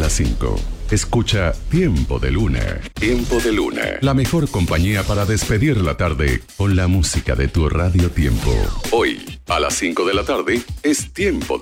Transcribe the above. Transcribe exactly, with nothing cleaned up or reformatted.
las cinco. Escucha Tiempo de Luna. Tiempo de Luna. La mejor compañía para despedir la tarde con la música de tu Radio Tiempo. Hoy, a las cinco de la tarde, es Tiempo de